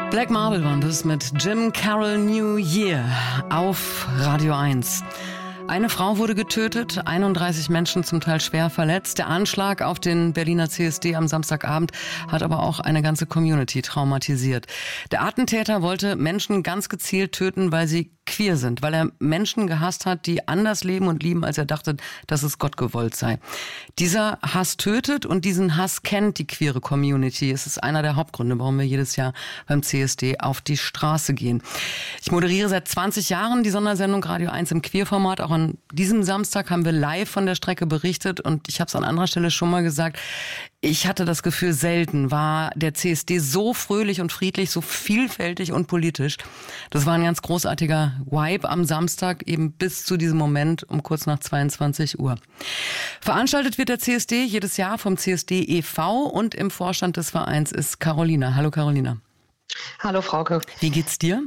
Black Marble waren das mit Jim Carroll New Year auf Radio 1. Eine Frau wurde getötet, 31 Menschen zum Teil schwer verletzt. Der Anschlag auf den Berliner CSD am Samstagabend hat aber auch eine ganze Community traumatisiert. Der Attentäter wollte Menschen ganz gezielt töten, weil sie queer sind, weil er Menschen gehasst hat, die anders leben und lieben, als er dachte, dass es Gott gewollt sei. Dieser Hass tötet und diesen Hass kennt die queere Community. Es ist einer der Hauptgründe, warum wir jedes Jahr beim CSD auf die Straße gehen. Ich moderiere seit 20 Jahren die Sondersendung Radio 1 im Queerformat. Auch an diesem Samstag haben wir live von der Strecke berichtet und ich habe es an anderer Stelle schon mal gesagt, ich hatte das Gefühl, selten war der CSD so fröhlich und friedlich, so vielfältig und politisch. Das war ein ganz großartiger Vibe am Samstag, eben bis zu diesem Moment um kurz nach 22 Uhr. Veranstaltet wird der CSD jedes Jahr vom CSD e.V. und im Vorstand des Vereins ist Carolina. Hallo Carolina. Hallo Frauke. Wie geht's dir?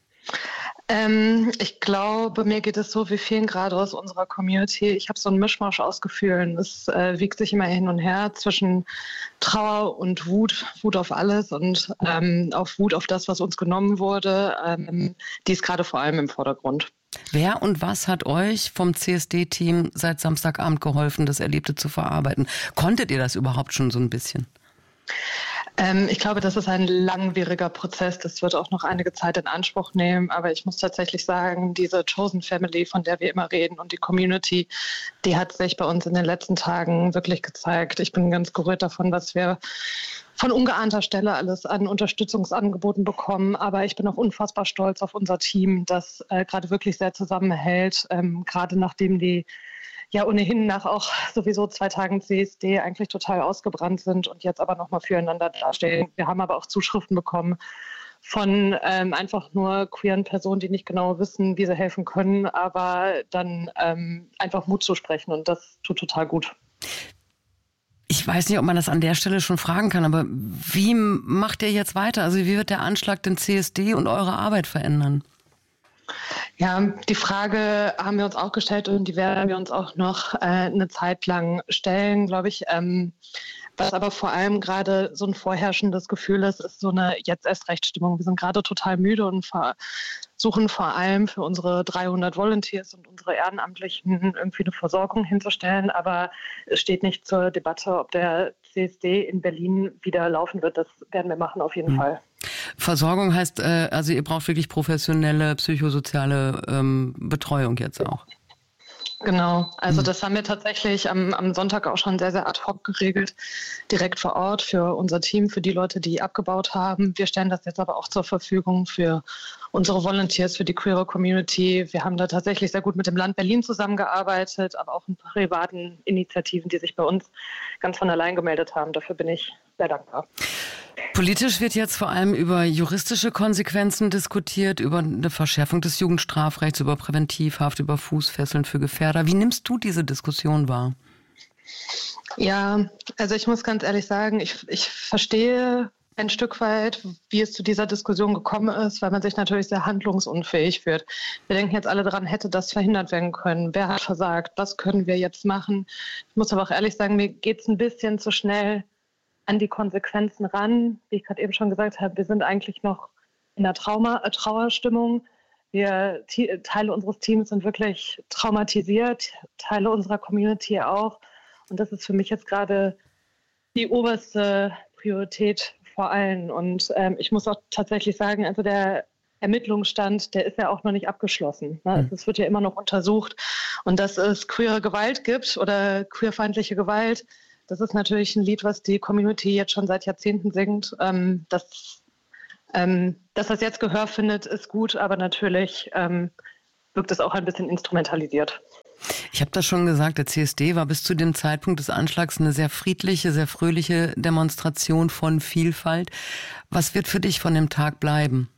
Ich glaube, mir geht es so wie vielen gerade aus unserer Community. Ich habe so einen Mischmasch aus Gefühlen. Es wiegt sich immer hin und her zwischen Trauer und Wut. Wut auf alles und auf Wut auf das, was uns genommen wurde. Die ist gerade vor allem im Vordergrund. Wer und was hat euch vom CSD-Team seit Samstagabend geholfen, das Erlebte zu verarbeiten? Konntet ihr das überhaupt schon so ein bisschen? Ich glaube, das ist ein langwieriger Prozess. Das wird auch noch einige Zeit in Anspruch nehmen. Aber ich muss tatsächlich sagen, diese Chosen Family, von der wir immer reden und die Community, die hat sich bei uns in den letzten Tagen wirklich gezeigt. Ich bin ganz gerührt davon, was wir von ungeahnter Stelle alles an Unterstützungsangeboten bekommen. Aber ich bin auch unfassbar stolz auf unser Team, das gerade wirklich sehr zusammenhält, gerade nachdem die ja ohnehin nach auch sowieso 2 Tagen CSD eigentlich total ausgebrannt sind und jetzt aber nochmal füreinander dastehen. Wir haben aber auch Zuschriften bekommen von einfach nur queeren Personen, die nicht genau wissen, wie sie helfen können, aber dann einfach Mut zu sprechen und das tut total gut. Ich weiß nicht, ob man das an der Stelle schon fragen kann, aber wie macht ihr jetzt weiter? Also wie wird der Anschlag den CSD und eure Arbeit verändern? Ja, die Frage haben wir uns auch gestellt und die werden wir uns auch noch eine Zeit lang stellen, glaube ich. Was aber vor allem gerade so ein vorherrschendes Gefühl ist so eine Jetzt-erst-recht-Stimmung. Wir sind gerade total müde und versuchen vor allem für unsere 300 Volunteers und unsere Ehrenamtlichen irgendwie eine Versorgung hinzustellen. Aber es steht nicht zur Debatte, ob der CSD in Berlin wieder laufen wird. Das werden wir machen auf jeden Fall. Versorgung heißt, also ihr braucht wirklich professionelle, psychosoziale Betreuung jetzt auch. Genau, also das haben wir tatsächlich am Sonntag auch schon sehr, sehr ad hoc geregelt, direkt vor Ort für unser Team, für die Leute, die abgebaut haben. Wir stellen das jetzt aber auch zur Verfügung für unsere Volunteers, für die queere Community. Wir haben da tatsächlich sehr gut mit dem Land Berlin zusammengearbeitet, aber auch in privaten Initiativen, die sich bei uns ganz von allein gemeldet haben. Dafür bin ich sehr dankbar. Politisch wird jetzt vor allem über juristische Konsequenzen diskutiert, über eine Verschärfung des Jugendstrafrechts, über Präventivhaft, über Fußfesseln für Gefährder. Wie nimmst du diese Diskussion wahr? Ja, also ich muss ganz ehrlich sagen, ich verstehe ein Stück weit, wie es zu dieser Diskussion gekommen ist, weil man sich natürlich sehr handlungsunfähig fühlt. Wir denken jetzt alle daran, hätte das verhindert werden können? Wer hat versagt? Was können wir jetzt machen? Ich muss aber auch ehrlich sagen, mir geht es ein bisschen zu schnell an die Konsequenzen ran. Wie ich gerade eben schon gesagt habe, wir sind eigentlich noch in einer Trauerstimmung. Teile unseres Teams sind wirklich traumatisiert, Teile unserer Community auch. Und das ist für mich jetzt gerade die oberste Priorität vor allen. Und ich muss auch tatsächlich sagen, also der Ermittlungsstand, der ist ja auch noch nicht abgeschlossen. Ne? Es wird ja immer noch untersucht. Und dass es queere Gewalt gibt oder queerfeindliche Gewalt, das ist natürlich ein Lied, was die Community jetzt schon seit Jahrzehnten singt. Dass das jetzt Gehör findet, ist gut, aber natürlich wirkt es auch ein bisschen instrumentalisiert. Ich habe das schon gesagt, der CSD war bis zu dem Zeitpunkt des Anschlags eine sehr friedliche, sehr fröhliche Demonstration von Vielfalt. Was wird für dich von dem Tag bleiben?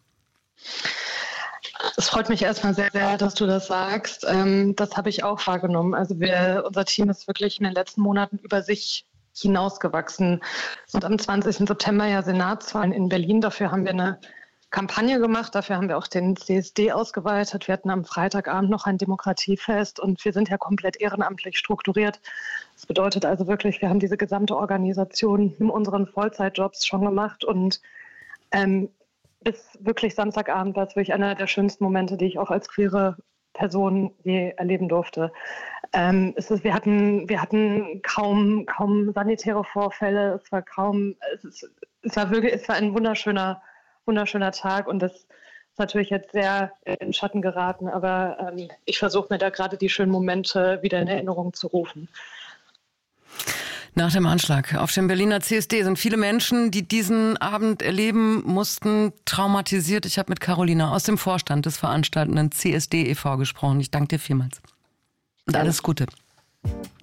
Es freut mich erstmal sehr, sehr, dass du das sagst. Das habe ich auch wahrgenommen. Also unser Team ist wirklich in den letzten Monaten über sich hinausgewachsen. Es sind am 20. September ja Senatswahlen in Berlin. Dafür haben wir eine Kampagne gemacht. Dafür haben wir auch den CSD ausgeweitet. Wir hatten am Freitagabend noch ein Demokratiefest und wir sind ja komplett ehrenamtlich strukturiert. Das bedeutet also wirklich, wir haben diese gesamte Organisation in unseren Vollzeitjobs schon gemacht und bis wirklich Samstagabend war es wirklich einer der schönsten Momente, die ich auch als queere Person je erleben durfte. Wir hatten kaum sanitäre Vorfälle, es war ein wunderschöner Tag, und das ist natürlich jetzt sehr in den Schatten geraten, aber ich versuche mir da gerade die schönen Momente wieder in Erinnerung zu rufen. Nach dem Anschlag auf dem Berliner CSD sind viele Menschen, die diesen Abend erleben mussten, traumatisiert. Ich habe mit Carolina aus dem Vorstand des veranstaltenden CSD e.V. gesprochen. Ich danke dir vielmals. Und alles Gute.